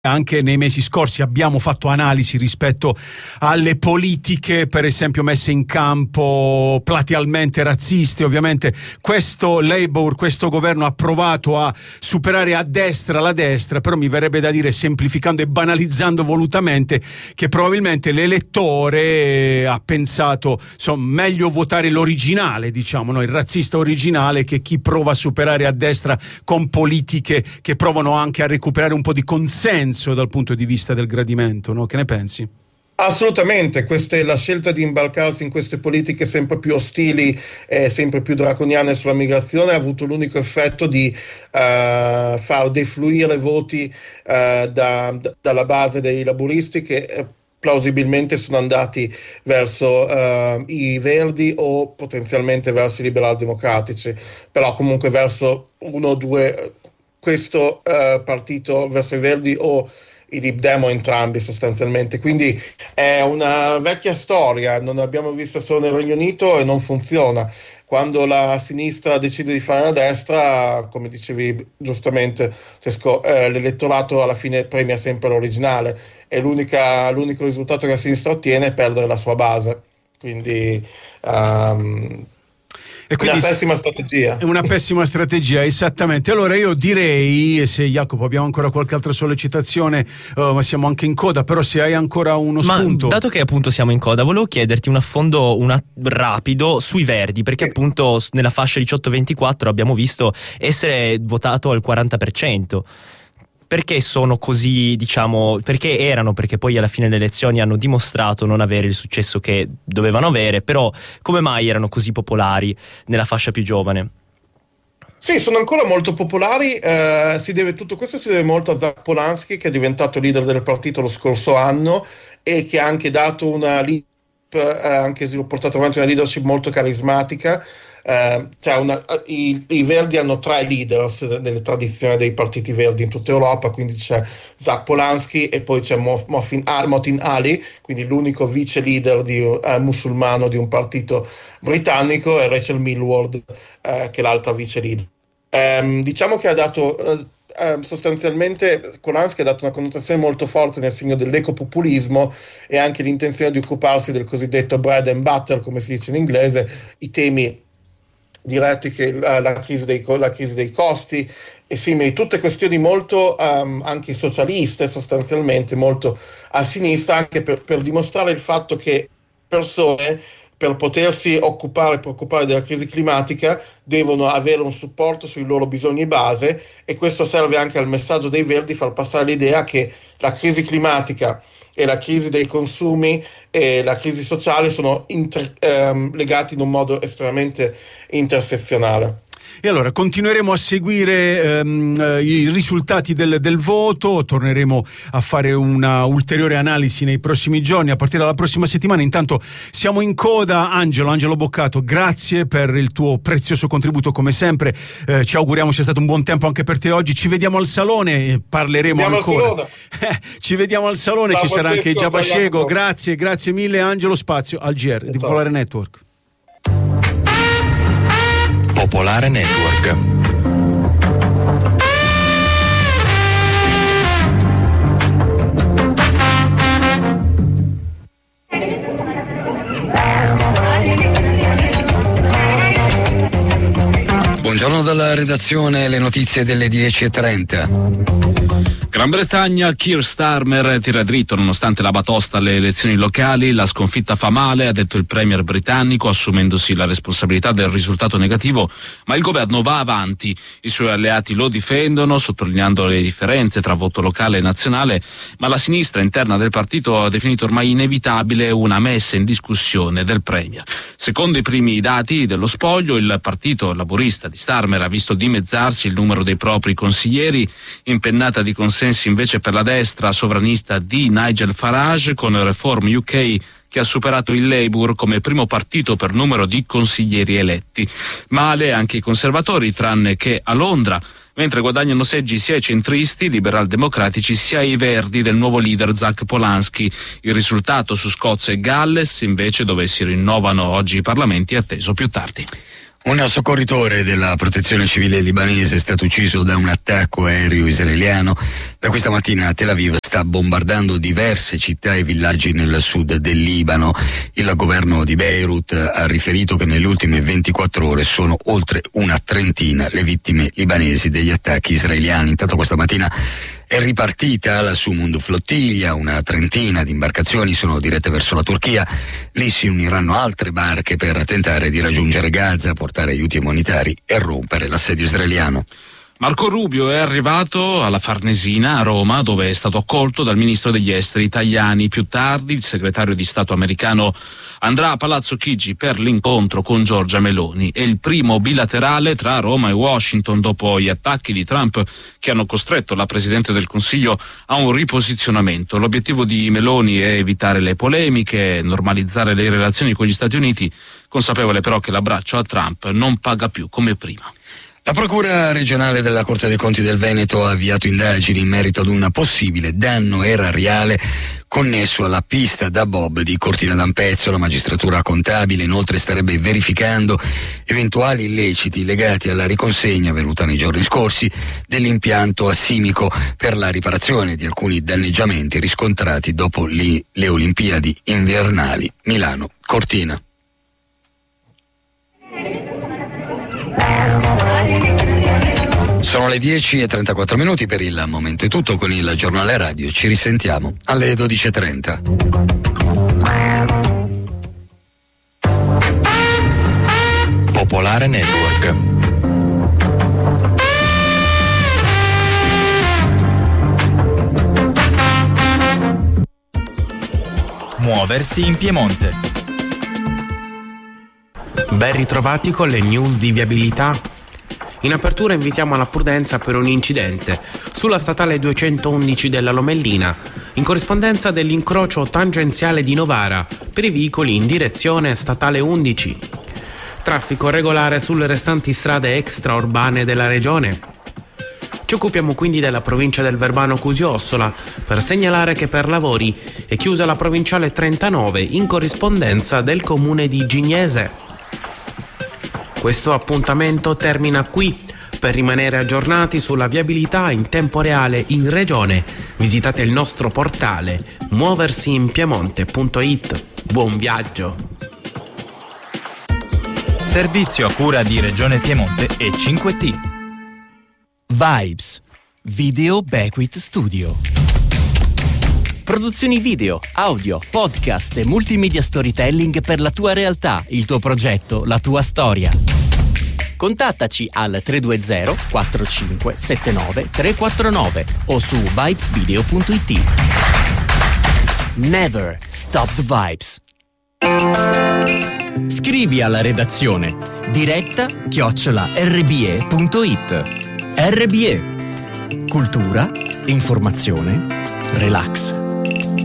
Anche nei mesi scorsi abbiamo fatto analisi rispetto alle politiche, per esempio, messe in campo platealmente razziste. Ovviamente questo Labour, questo governo ha provato a superare a destra la destra, però mi verrebbe da dire, semplificando e banalizzando volutamente, che probabilmente l'elettore ha pensato, insomma, meglio votare l'originale, diciamo, no? Il razzista originale, che chi prova a superare a destra con politiche che provano anche a recuperare un po' di consenso dal punto di vista del gradimento, no? Che ne pensi? Assolutamente, la scelta di imbarcarsi in queste politiche sempre più ostili e sempre più draconiane sulla migrazione ha avuto l'unico effetto di far defluire voti dalla base dei laburisti, che plausibilmente sono andati verso i Verdi o potenzialmente verso i liberal democratici, però comunque verso uno o due, questo partito, verso i Verdi o i Lib Dem, o entrambi sostanzialmente. Quindi è una vecchia storia, non l'abbiamo vista solo nel Regno Unito e non funziona. Quando la sinistra decide di fare la destra, come dicevi giustamente, l'elettorato alla fine premia sempre l'originale, e l'unico risultato che la sinistra ottiene è perdere la sua base. Quindi e quindi una pessima strategia. È una pessima strategia, esattamente. Allora io direi, se Jacopo abbiamo ancora qualche altra sollecitazione, ma siamo anche in coda, però se hai ancora uno spunto. Ma dato che appunto siamo in coda, volevo chiederti un affondo rapido sui Verdi, perché appunto nella fascia 18-24 abbiamo visto essere votato al 40%. Perché sono così, diciamo, perché poi alla fine le elezioni hanno dimostrato non avere il successo che dovevano avere, però come mai erano così popolari nella fascia più giovane? Sì, sono ancora molto popolari, tutto questo si deve molto a Zach Polanski, che è diventato leader del partito lo scorso anno e che ha anche dato portato avanti una leadership molto carismatica. I Verdi hanno 3 leaders nelle tradizioni dei partiti verdi in tutta Europa, quindi c'è Zach Polanski e poi c'è Motin Ali, quindi l'unico vice leader musulmano di un partito britannico, e Rachel Millward, che è l'altra vice leader. Diciamo che ha dato sostanzialmente, Polanski ha dato una connotazione molto forte nel segno dell'ecopopulismo e anche l'intenzione di occuparsi del cosiddetto bread and butter, come si dice in inglese, i temi diretti che la crisi dei costi e simili, tutte questioni molto anche socialiste, sostanzialmente molto a sinistra, anche per dimostrare il fatto che persone, per potersi preoccupare della crisi climatica, devono avere un supporto sui loro bisogni base, e questo serve anche al messaggio dei Verdi, far passare l'idea che la crisi climatica e la crisi dei consumi e la crisi sociale sono legati in un modo estremamente intersezionale. E allora continueremo a seguire i risultati del voto, torneremo a fare una ulteriore analisi nei prossimi giorni, a partire dalla prossima settimana. Intanto siamo in coda. Angelo Boccato, grazie per il tuo prezioso contributo come sempre, ci auguriamo sia stato un buon tempo anche per te oggi. Ci vediamo al salone, parleremo ancora. Ci vediamo al salone. Ciao, ci sarà anche Giabascego. Grazie mille Angelo. Spazio al GR di Popolare Network. Popolare Network. Buongiorno dalla redazione, le notizie delle 10:30. Gran Bretagna, Keir Starmer tira dritto nonostante la batosta alle elezioni locali. La sconfitta fa male, ha detto il premier britannico, assumendosi la responsabilità del risultato negativo, ma il governo va avanti. I suoi alleati lo difendono, sottolineando le differenze tra voto locale e nazionale, ma la sinistra interna del partito ha definito ormai inevitabile una messa in discussione del premier. Secondo i primi dati dello spoglio, il partito laburista di Starmer ha visto dimezzarsi il numero dei propri consiglieri, impennata di consensi invece per la destra sovranista di Nigel Farage, con Reform UK che ha superato il Labour come primo partito per numero di consiglieri eletti. Male anche i conservatori, tranne che a Londra, mentre guadagnano seggi sia i centristi, liberal democratici, sia i verdi del nuovo leader Zach Polanski. Il risultato su Scozia e Galles, invece, dove si rinnovano oggi i parlamenti, è atteso più tardi. Un soccorritore della protezione civile libanese è stato ucciso da un attacco aereo israeliano. Da questa mattina Tel Aviv sta bombardando diverse città e villaggi nel sud del Libano. Il governo di Beirut ha riferito che nelle ultime 24 ore sono oltre una trentina le vittime libanesi degli attacchi israeliani. Intanto questa mattina è ripartita la Sumund flottiglia, una trentina di imbarcazioni sono dirette verso la Turchia. Lì si uniranno altre barche per tentare di raggiungere Gaza, portare aiuti umanitari e rompere l'assedio israeliano. Marco Rubio è arrivato alla Farnesina a Roma, dove è stato accolto dal ministro degli esteri Tajani. Più tardi il segretario di Stato americano andrà a Palazzo Chigi per l'incontro con Giorgia Meloni. È il primo bilaterale tra Roma e Washington dopo gli attacchi di Trump che hanno costretto la Presidente del Consiglio a un riposizionamento. L'obiettivo di Meloni è evitare le polemiche, normalizzare le relazioni con gli Stati Uniti, consapevole però che l'abbraccio a Trump non paga più come prima. La Procura regionale della Corte dei Conti del Veneto ha avviato indagini in merito ad un possibile danno erariale connesso alla pista da bob di Cortina d'Ampezzo. La magistratura contabile inoltre starebbe verificando eventuali illeciti legati alla riconsegna avvenuta nei giorni scorsi dell'impianto assimico per la riparazione di alcuni danneggiamenti riscontrati dopo le Olimpiadi invernali Milano-Cortina. Sono le 10:34, per il momento è tutto con il giornale radio, ci risentiamo alle 12:30. Popolare Network. Muoversi in Piemonte. Ben ritrovati con le news di viabilità. In apertura invitiamo alla prudenza per un incidente sulla statale 211 della Lomellina, in corrispondenza dell'incrocio tangenziale di Novara per i veicoli in direzione statale 11. Traffico regolare sulle restanti strade extraurbane della regione. Ci occupiamo quindi della provincia del Verbano-Cusio-Ossola per segnalare che per lavori è chiusa la provinciale 39 in corrispondenza del comune di Gignese. Questo appuntamento termina qui. Per rimanere aggiornati sulla viabilità in tempo reale in regione, visitate il nostro portale muoversiinpiemonte.it. Buon viaggio! Servizio a cura di Regione Piemonte e 5T. Vibes Video Bequit Studio. Produzioni video, audio, podcast e multimedia storytelling per la tua realtà, il tuo progetto, la tua storia. Contattaci al 320 45 79 349 o su vibesvideo.it. Never stop the vibes. Scrivi alla redazione diretta@rbe.it. RBE. Cultura, informazione, relax.